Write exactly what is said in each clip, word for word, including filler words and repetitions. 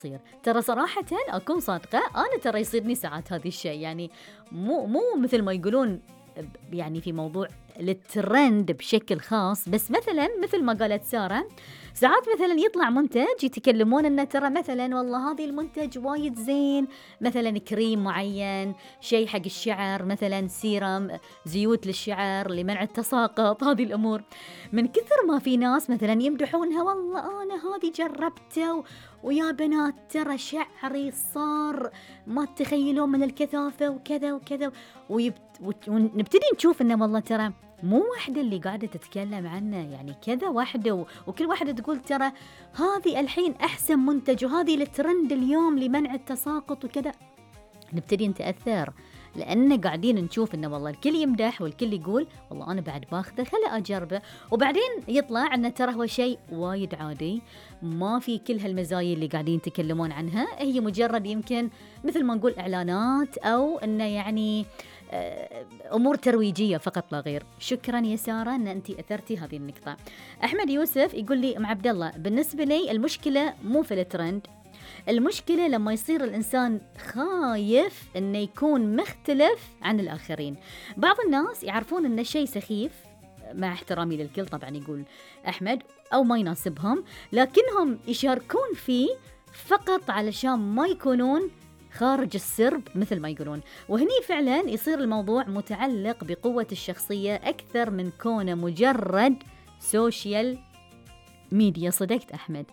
يصير. ترى صراحةً أكون صادقة، أنا ترى يصيرني ساعات هذا الشيء، يعني مو مو مثل ما يقولون ب يعني في موضوع الtrend بشكل خاص، بس مثلًا مثل ما قالت سارة، ساعات مثلًا يطلع منتج يتكلمون إنه ترى مثلًا والله هذه المنتج وايد زين، مثلًا كريم معين، شيء حق الشعر، مثلًا سيرم، زيوت للشعر لمنع التساقط، هذه الأمور. من كثر ما في ناس مثلًا يمدحونها، والله أنا هذه جربته و ويا بنات ترى شعري صار ما تتخيلون من الكثافة وكذا وكذا، ويبت وت ونبتدي نشوف إنه والله ترى مو واحدة اللي قاعدة تتكلم عنه، يعني كذا واحدة و وكل واحدة تقول ترى هذه الحين أحسن منتج وهذه الtrend اليوم لمنع التساقط وكذا. نبتدي نتأثر، لأن قاعدين نشوف إنه والله الكل يمدح والكل يقول والله أنا بعد باخذه خله أجربه، وبعدين يطلع إنه ترى هو شيء وايد عادي، ما في كل هالمزايا اللي قاعدين يتكلمون عنها، هي مجرد يمكن مثل ما نقول إعلانات أو إنه يعني آه، أمور ترويجية فقط لا غير. شكرا يا سارة أن أنت أثرتي هذه النقطة. أحمد يوسف يقول لي أم عبد الله، بالنسبة لي المشكلة مو في الترند، المشكلة لما يصير الإنسان خايف إنه يكون مختلف عن الآخرين. بعض الناس يعرفون إن الشيء سخيف، مع احترامي للكل طبعا يقول أحمد، أو ما يناسبهم، لكنهم يشاركون فيه فقط علشان ما يكونون خارج السرب مثل ما يقولون. وهني فعلا يصير الموضوع متعلق بقوة الشخصية أكثر من كونه مجرد سوشيال ميديا. صدقت أحمد،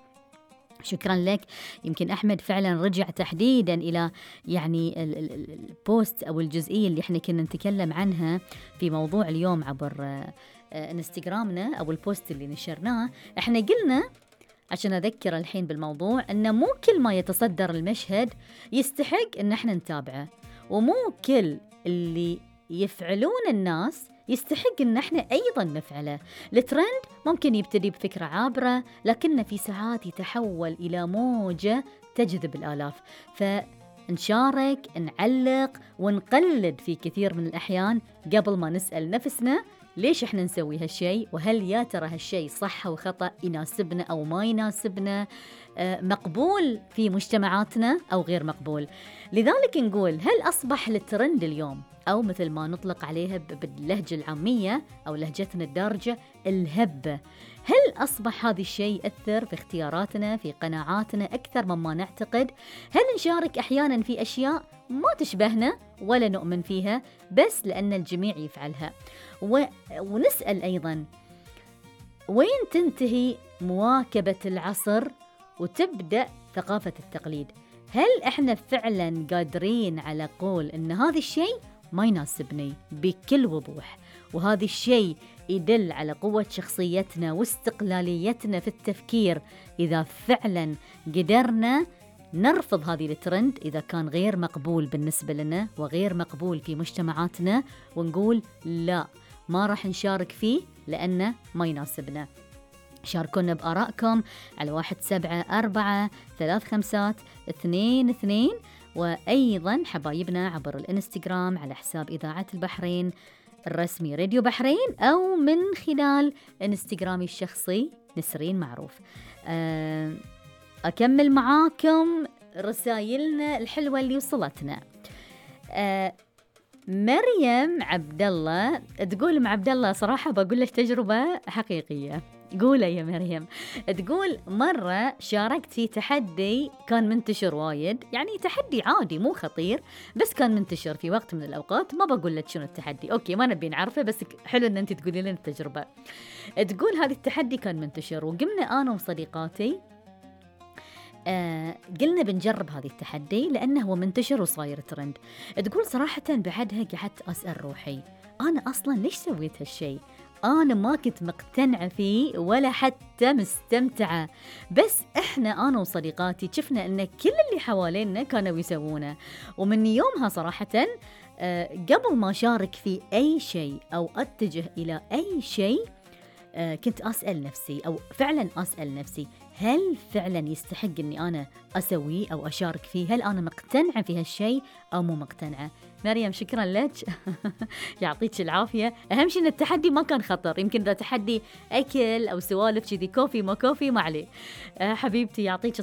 شكرا لك. يمكن أحمد فعلا رجع تحديدا إلى يعني ال- ال- ال- البوست أو الجزئية اللي احنا كنا نتكلم عنها في موضوع اليوم عبر آه، آه، انستغرامنا أو البوست اللي نشرناه. احنا قلنا عشان أذكر الحين بالموضوع أنه مو كل ما يتصدر المشهد يستحق أن احنا نتابعه، ومو كل اللي يفعلون الناس يستحق أن احنا أيضا نفعله. الترند ممكن يبتدي بفكرة عابرة، لكنه في ساعات يتحول إلى موجة تجذب الآلاف. فنشارك، نعلق ونقلد في كثير من الأحيان قبل ما نسأل نفسنا ليش احنا نسوي هالشيء، وهل يا ترى هالشيء صح وخطأ، يناسبنا أو ما يناسبنا، آه، مقبول في مجتمعاتنا أو غير مقبول. لذلك نقول هل أصبح الترند اليوم، أو مثل ما نطلق عليها باللهجة العامية أو لهجتنا الدارجة الهبة، هل أصبح هذا الشيء يأثر في اختياراتنا، في قناعاتنا أكثر مما نعتقد؟ هل نشارك أحيانا في أشياء ما تشبهنا ولا نؤمن فيها بس لأن الجميع يفعلها؟ و... ونسأل أيضا وين تنتهي مواكبة العصر وتبدأ ثقافة التقليد؟ هل إحنا فعلا قادرين على قول إن هذا الشيء ما يناسبني بكل وضوح، وهذا الشيء يدل على قوة شخصيتنا واستقلاليتنا في التفكير، إذا فعلا قدرنا نرفض هذه الترند إذا كان غير مقبول بالنسبة لنا وغير مقبول في مجتمعاتنا، ونقول لا، ما راح نشارك فيه لأنه ما يناسبنا. شاركونا بآرائكم على واحد سبعة أربعة ثلاث خمسات اثنين اثنين، وأيضا حبايبنا عبر الإنستغرام على حساب إذاعة البحرين الرسمي راديو بحرين، أو من خلال إنستغرامي الشخصي نسرين معروف. أه أكمل معاكم رسائلنا الحلوة اللي وصلتنا. أه مريم عبد الله تقول ام عبد الله صراحة بقول لك تجربة حقيقية. قولة يا مريم، تقول مرة شاركت في تحدي كان منتشر وايد، يعني تحدي عادي مو خطير بس كان منتشر في وقت من الأوقات، ما بقول لك شنو التحدي، أوكي ما نبي نعرفه بس حلو أن أنت تقولي لنا التجربة. تقول هذا التحدي كان منتشر وقمنا أنا وصديقاتي آه قلنا بنجرب هذا التحدي لأنه هو منتشر وصاير ترند. تقول صراحة بعدها قعدت أسأل روحي أنا أصلا ليش سويت هالشيء؟ أنا ما كنت مقتنعة فيه ولا حتى مستمتعة، بس إحنا أنا وصديقاتي شفنا أن كل اللي حوالينا كانوا يسوونه. ومن يومها صراحة آه قبل ما شارك في أي شيء أو أتجه إلى أي شيء آه كنت أسأل نفسي، أو فعلا أسأل نفسي، هل فعلا يستحق أني أنا أسويه أو أشارك فيه؟ هل أنا مقتنعة في هالشيء أو مو مقتنعة؟ مريم شكرا لك يعطيك العافية. أهم شيء أن التحدي ما كان خطر، يمكن إذا تحدي أكل أو سوالف كذي كوفي ما كوفي ما عليه. أه حبيبتي يعطيك